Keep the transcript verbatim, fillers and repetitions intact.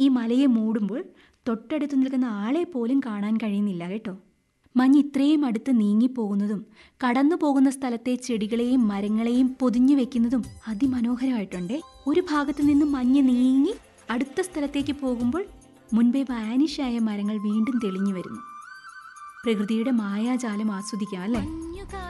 ഈ മലയെ മൂടുമ്പോൾ തൊട്ടടുത്ത് നിൽക്കുന്ന ആളെ പോലും കാണാൻ കഴിയുന്നില്ല കേട്ടോ. മഞ്ഞ് ഇത്രയും അടുത്ത് നീങ്ങിപ്പോകുന്നതും കടന്നു പോകുന്ന സ്ഥലത്തെ ചെടികളെയും മരങ്ങളെയും പൊതിഞ്ഞു വെക്കുന്നതും അതിമനോഹരമായിട്ടുണ്ടേ. ഒരു ഭാഗത്ത് നിന്ന് മഞ്ഞ് നീങ്ങി അടുത്ത സ്ഥലത്തേക്ക് പോകുമ്പോൾ മുൻപേ വാനിഷായ മരങ്ങൾ വീണ്ടും തെളിഞ്ഞു വരുന്നു. പ്രകൃതിയുടെ മായാജാലം ആസ്വദിക്കാം അല്ലേ?